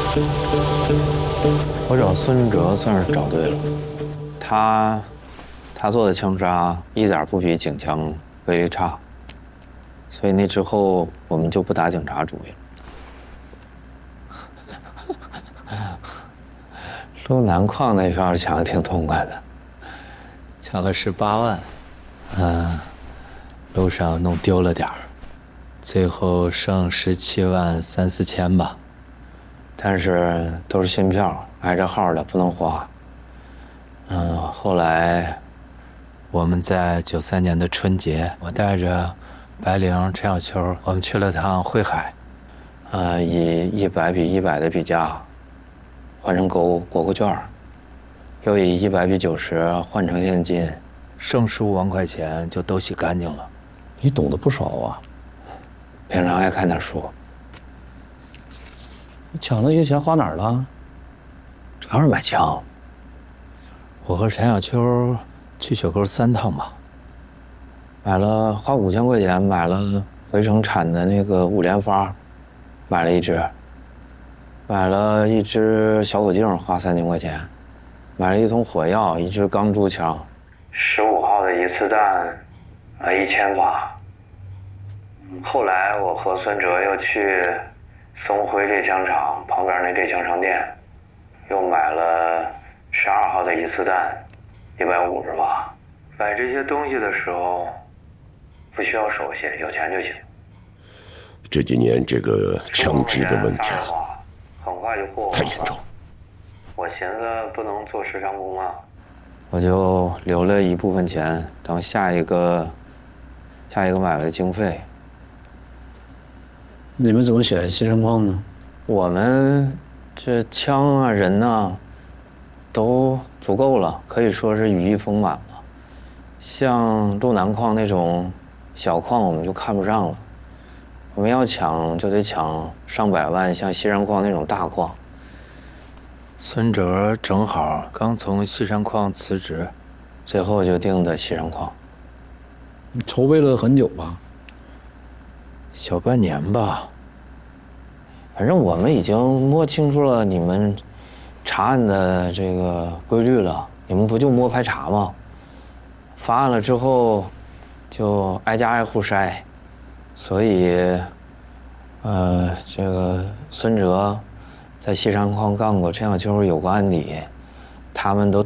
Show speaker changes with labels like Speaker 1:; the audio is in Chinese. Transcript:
Speaker 1: 我找孙哲算是找对了，他做的枪杀一点不比警枪威力差，所以那之后我们就不打警察主意了。路南矿那票抢得挺痛快的，抢了18万，路上弄丢了点儿，最后剩17万3、4千吧。但是都是新票，挨着号的，不能花。后来我们在93年的春节，我带着白灵、陈小秋，我们去了趟汇海，以100比100的比价换成国库券，又以100比90换成现金，剩15万块钱就都洗干净了。
Speaker 2: 你懂得不少啊，
Speaker 1: 平常爱看点书。
Speaker 2: 你抢那些钱花哪儿了？
Speaker 1: 主要是买枪。我和陈小秋去雪沟3趟吧，花5000块钱买了回城产的那个5连发，买了一支，买了一支小口径，花3000块钱，买了一桶火药，一支钢珠枪，15号的一次弹，1000发。后来我和孙哲又去松辉猎枪场旁边那猎枪商店，又买了12号的一次弹，150发。买这些东西的时候，不需要手续，有钱就行。
Speaker 3: 这几年这个枪支的问题
Speaker 1: 很快就过
Speaker 3: 太严重。
Speaker 1: 我寻思不能做时长工啊，我就留了一部分钱，等下一个买卖经费。
Speaker 2: 你们怎么选西山矿呢？
Speaker 1: 我们这枪啊、人啊，都足够了，可以说是羽翼丰满了。像路南矿那种小矿，我们就看不上了。我们要抢就得抢上百万，像西山矿那种大矿。孙哲正好刚从西山矿辞职，最后就定的西山矿。
Speaker 2: 你筹备了很久吧？
Speaker 1: 小半年吧。反正我们已经摸清楚了你们查案的这个规律了，你们不就摸排查吗？发案了之后就挨家挨户筛，所以这个孙哲在西山矿干过，陈小秋有过案底，他们都